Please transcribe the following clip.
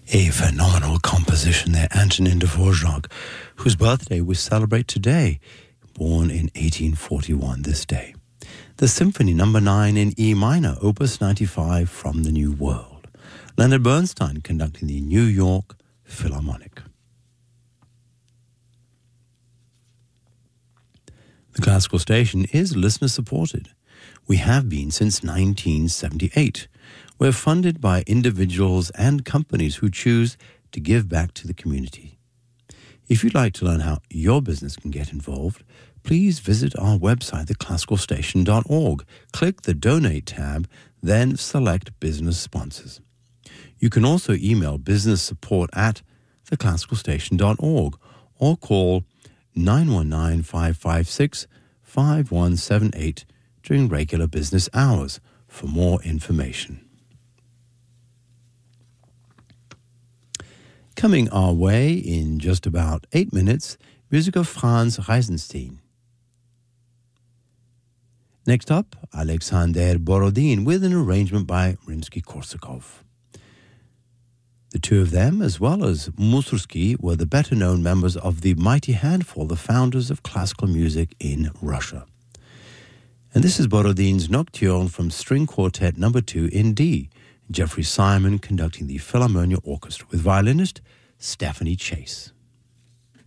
A phenomenal composition there, Antonin Dvorak, whose birthday we celebrate today, born in 1841 this day. The Symphony No. 9 in E minor, Opus 95 from the New World. Leonard Bernstein conducting the New York Philharmonic. The Classical Station is listener-supported. We have been since 1978. We're funded by individuals and companies who choose to give back to the community. If you'd like to learn how your business can get involved, please visit our website, theclassicalstation.org. Click the Donate tab, then select Business Sponsors. You can also email businesssupport@theclassicalstation.org or call 919-556-5178 during regular business hours for more information. Coming our way in just about 8 minutes, music of Franz Reisenstein. Next up, Alexander Borodin with an arrangement by Rimsky-Korsakov. The two of them, as well as Mussorgsky, were the better-known members of the Mighty Handful, the founders of classical music in Russia. And this is Borodin's Nocturne from String Quartet No. 2 in D, Jeffrey Simon conducting the Philharmonia Orchestra with violinist Stephanie Chase.